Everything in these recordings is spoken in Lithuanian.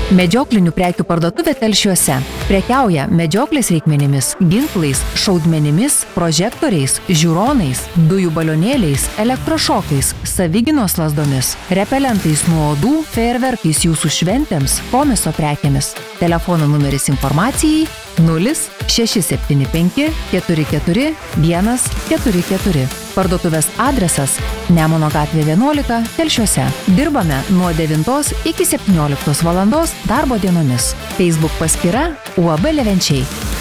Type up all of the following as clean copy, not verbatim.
Medžioklinių prekių parduotuvė Telšiuose. Prekiauja medžioklės reikmenimis, ginklais, šaudmenimis, prožektoriais, žiūronais, dujų balionėliais, elektrošokais, savigynos lazdomis, repelentais nuo odų, fejerverkais jūsų šventėms, komiso prekėmis. Telefono numeris informacijai 0675 44 144. Parduotuvės adresas Nemuno gatvė 11 Telšiuose. Dirbame nuo 9 iki 17 valandos darbo dienomis. Facebook paskyra UAB Levenčiai.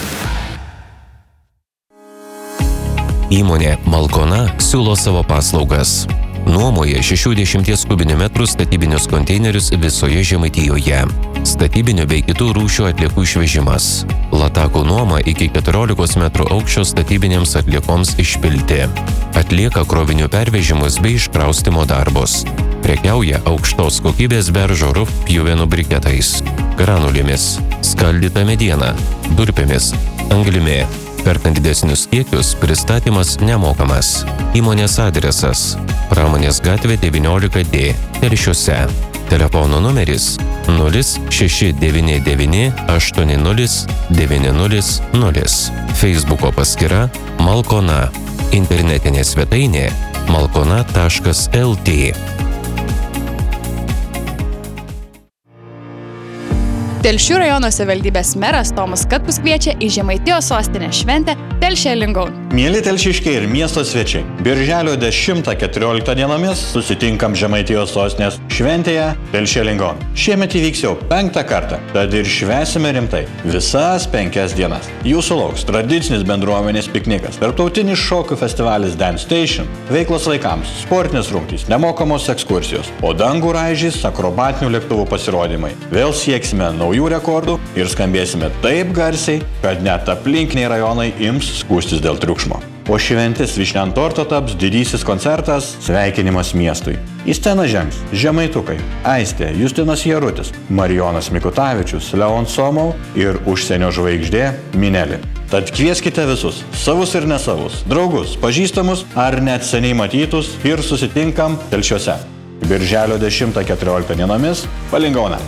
Įmonė Malkona siūlo savo paslaugas. Nuomoja 60 kubinių metrų statybinius konteinerius visoje Žemaitijoje. Statybinių bei kitų rūšių atliekų išvežimas. Latakų nuoma iki 14 metrų aukščio statybinėms atliekoms išpilti. Atlieka krovinių pervežimus bei iškraustimo darbus. Prekiauja aukštos kokybės beržo rūf pjuvenų briketais, granulėmis, skaldyta mediena, durpėmis, anglimi. Perkant didesnius kiekius, pristatymas nemokamas. Įmonės adresas Pramonės gatvė 19D Telšiuose. Telefono numeris 0699 80 900. Facebooko paskyra Malkona. Internetinė svetainė malkona.lt. Telšių rajono savivaldybės meras Tomas Katkus kviečia į Žemaitijos sostinę šventę Telšiai Lingaun. Mieli telšiškiai ir miesto svečiai, birželio 10-14 dienomis susitinkam Žemaitijos sostinės šventėje Telšiai Lingaun. Šiemet įvyks jau 5. kartą, tad ir švęsime rimtai visas 5 dienas. Jūsų lauks tradicinis bendruomenės piknikas, tarptautinis šokių festivalis Dance Station, veiklos vaikams, sportinės rungtys, nemokamos ekskursijos, o dangų raižys akrobatinių lėktuvų pasirodymai. Vėl sieksime naujų rekordų ir skambėsime taip garsiai, kad net aplinkiniai rajonai ims skųstis dėl triukšmo. O šventis vyšnia ant torto taps didysis koncertas Sveikinimas miestui. Į sceną žengs žemaitukai Aistė Justinas Jarutis, Marijonas Mikutavičius, Leon Somov ir užsienio žvaigždė Minelė. Tad kvieskite visus, savus ir nesavus, draugus, pažįstamus ar net seniai matytus ir susitinkam Telšiuose. Birželio 10-14 dienomis Palingaune.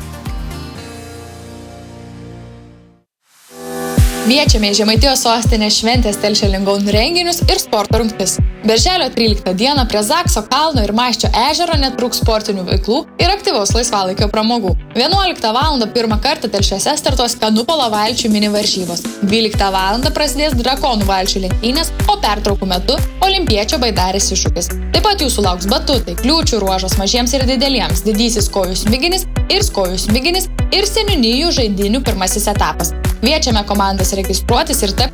Kviečiame į Žemaitijos sostinės šventės Telšiai Lingaun renginius ir sporto rungtis. Birželio 13 dieną prie Zakso kalno ir Maščio ežero netrūks sportinių veiklų ir aktyvaus laisvalaikio pramogų. 11 val. Pirmą kartą Telšiuose startuos Kanupolo valčių mini varžybos. 12 val. Prasidės drakonų valčių lenktynės, o pertraukų metu olimpiečio baidarės iššūkis. Taip pat jūsų lauks batutai, kliūčių ruožas mažiems ir dideliems, didysis kojų smiginis ir seniūnijų žaidynių pirmasis etapas. Kviečiame komandas registruotis ir tapti